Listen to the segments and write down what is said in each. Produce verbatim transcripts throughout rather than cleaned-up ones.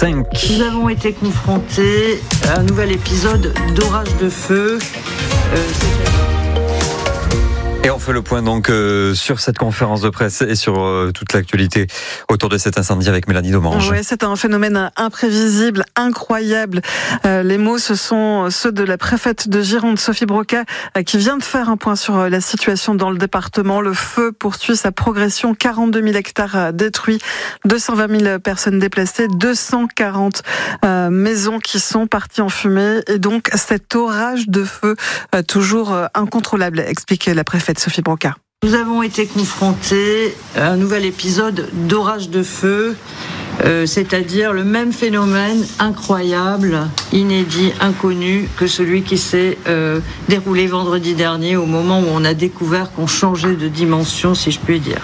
cinq. Nous avons été confrontés à un nouvel épisode d'orage de feu. Euh, Et on fait le point donc euh, sur cette conférence de presse et sur euh, toute l'actualité autour de cet incendie avec Mélanie Domange. Oui, c'est un phénomène imprévisible, incroyable. Euh, les mots, ce sont ceux de la préfète de Gironde, Sophie Broca, euh, qui vient de faire un point sur euh, la situation dans le département. Le feu poursuit sa progression, quarante-deux mille hectares détruits, deux cent vingt mille personnes déplacées, deux cent quarante euh, maisons qui sont parties en fumée, et donc cet orage de feu euh, toujours euh, incontrôlable, explique la préfète Sophie Broca. Nous avons été confrontés à un nouvel épisode d'orage de feu, euh, c'est-à-dire le même phénomène incroyable, inédit, inconnu que celui qui s'est euh, déroulé vendredi dernier au moment où on a découvert qu'on changeait de dimension, si je puis dire.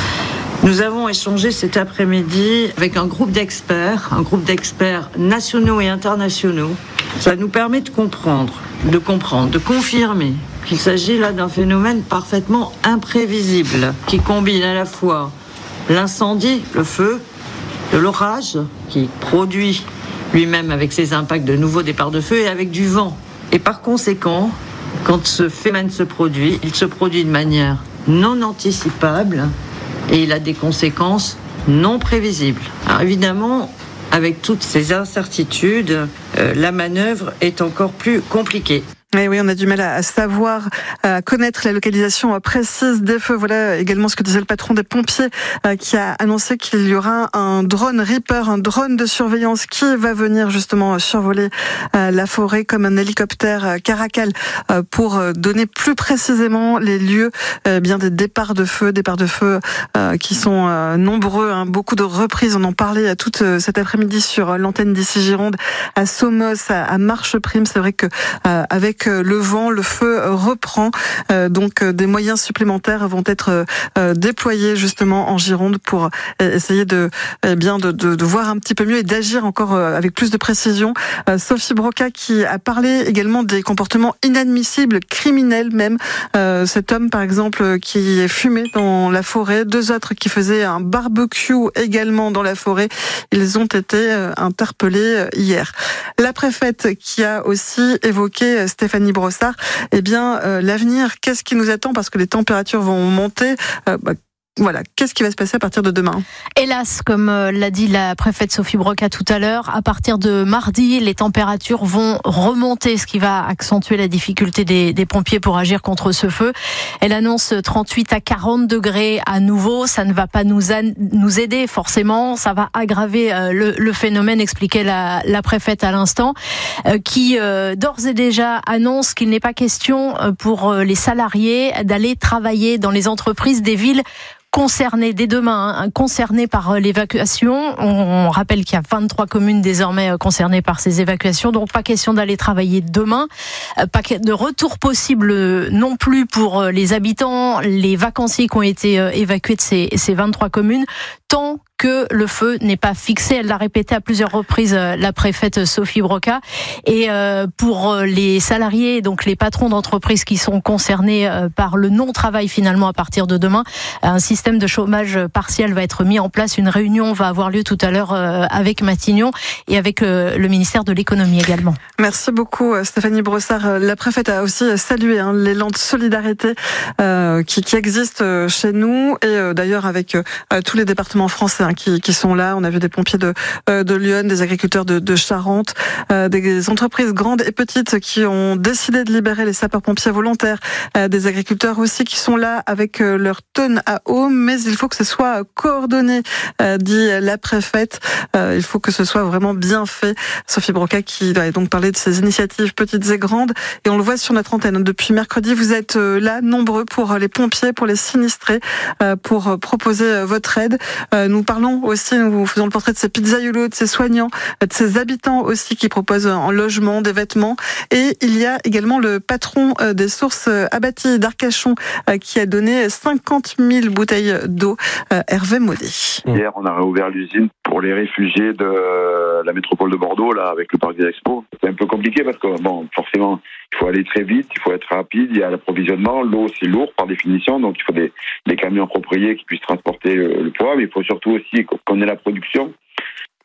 Nous avons échangé cet après-midi avec un groupe d'experts, un groupe d'experts nationaux et internationaux. Ça nous permet de comprendre, de comprendre, de confirmer qu'il s'agit là d'un phénomène parfaitement imprévisible, qui combine à la fois l'incendie, le feu, de l'orage, qui produit lui-même avec ses impacts de nouveaux départs de feu, et avec du vent. Et par conséquent, quand ce phénomène se produit, il se produit de manière non anticipable, et il a des conséquences non prévisibles. Alors évidemment, avec toutes ces incertitudes, euh, la manœuvre est encore plus compliquée. Et oui, on a du mal à savoir, à connaître la localisation précise des feux. Voilà également ce que disait le patron des pompiers, qui a annoncé qu'il y aura un drone Reaper, un drone de surveillance qui va venir justement survoler la forêt comme un hélicoptère Caracal pour donner plus précisément les lieux bien des départs de feu, départs de feu qui sont nombreux, hein, beaucoup de reprises. On en parlait toute cet après-midi sur l'antenne d'ici Gironde, à Somos, à Marcheprime. C'est vrai que avec le vent, le feu reprend, euh, donc euh, des moyens supplémentaires vont être euh, déployés justement en Gironde pour euh, essayer de eh bien de, de, de voir un petit peu mieux et d'agir encore euh, avec plus de précision. Euh, Sophie Broca qui a parlé également des comportements inadmissibles, criminels même. Euh, cet homme par exemple qui est fumé dans la forêt, deux autres qui faisaient un barbecue également dans la forêt, ils ont été euh, interpellés hier. La préfète qui a aussi évoqué Stéphanie Stéphanie Brossard, eh bien, euh, l'avenir, qu'est-ce qui nous attend? Parce que les températures vont monter. Euh, bah, Voilà, qu'est-ce qui va se passer à partir de demain? Hélas, comme l'a dit la préfète Sophie Broca tout à l'heure, à partir de mardi, les températures vont remonter, ce qui va accentuer la difficulté des, des pompiers pour agir contre ce feu. Elle annonce trente-huit à quarante degrés à nouveau. Ça ne va pas nous, a, nous aider forcément. Ça va aggraver euh, le, le phénomène, expliquait la, la préfète à l'instant, euh, qui euh, d'ores et déjà annonce qu'il n'est pas question pour les salariés d'aller travailler dans les entreprises des villes concernés dès demain, hein, concernés par l'évacuation. On rappelle qu'il y a vingt-trois communes désormais concernées par ces évacuations, donc pas question d'aller travailler demain, pas de retour possible non plus pour les habitants, les vacanciers qui ont été évacués de ces, ces vingt-trois communes, tant que le feu n'est pas fixé. Elle l'a répété à plusieurs reprises, la préfète Sophie Broca. Et euh, pour les salariés, donc les patrons d'entreprises qui sont concernés par le non-travail finalement à partir de demain, un système de chômage partiel va être mis en place. Une réunion va avoir lieu tout à l'heure avec Matignon et avec le ministère de l'économie également. Merci beaucoup Stéphanie Brossard. La préfète a aussi salué hein, l'élan de solidarité euh, qui, qui existe chez nous et euh, d'ailleurs avec euh, tous les départements français Qui, qui sont là. On a vu des pompiers de, de Lyon, des agriculteurs de, de Charente, euh, des entreprises grandes et petites qui ont décidé de libérer les sapeurs-pompiers volontaires, euh, des agriculteurs aussi qui sont là avec euh, leur tonne à eau, mais il faut que ce soit coordonné, euh, dit la préfète. Euh, il faut que ce soit vraiment bien fait. Sophie Broca qui va donc parler de ces initiatives petites et grandes et on le voit sur notre antenne. Depuis mercredi, vous êtes là nombreux pour les pompiers, pour les sinistrés, euh, pour proposer votre aide. Euh, nous parlons aussi, nous faisons le portrait de ces pizzaiolos, de ces soignants, de ces habitants aussi qui proposent un logement, des vêtements. Et il y a également le patron des sources abatties d'Arcachon qui a donné cinquante mille bouteilles d'eau, Hervé Maudet. Hier, on a réouvert l'usine pour les réfugiés de la métropole de Bordeaux, là, avec le parc des Expos. C'est un peu compliqué parce que, bon, forcément, il faut aller très vite, il faut être rapide, il y a l'approvisionnement, l'eau c'est lourd par définition, donc il faut des, des camions appropriés qui puissent transporter le, le poids, mais il faut surtout aussi qu'on ait la production